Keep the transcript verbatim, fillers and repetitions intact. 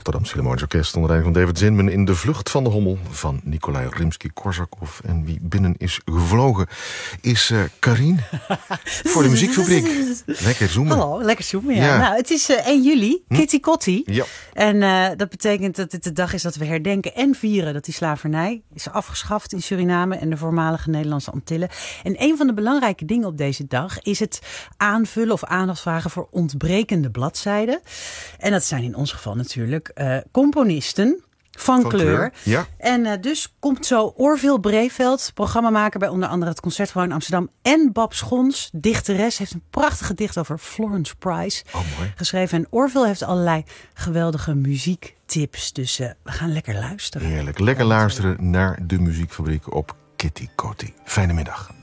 Rotterdam Philharmonisch Orkest onder leiding van David Zinman in De Vlucht van de Hommel van Nikolai Rimsky-Korsakov. En wie binnen is gevlogen is uh, Karien voor de muziekfabriek. Lekker zoomen. Hallo, lekker zoomen, ja. Ja. Nou, het is uh, één juli, Hm? Kitty Kotti. Ja. En uh, dat betekent dat dit de dag is dat we herdenken en vieren dat die slavernij is afgeschaft in Suriname en de voormalige Nederlandse Antillen. En een van de belangrijke dingen op deze dag is het aanvullen of aandacht vragen voor ontbrekende bladzijden. En dat zijn in ons geval natuurlijk uh, componisten van, Van kleur. kleur, ja. En uh, dus komt zo Orville Breveld, programmamaker bij onder andere het Concertgebouw in Amsterdam. En Bab Schons, dichteres, heeft een prachtig gedicht over Florence Price Oh, mooi. geschreven. En Orville heeft allerlei geweldige muziektips. Dus uh, we gaan lekker luisteren. Heerlijk. Lekker luisteren naar de muziekfabriek op Kitty Kotti. Fijne middag.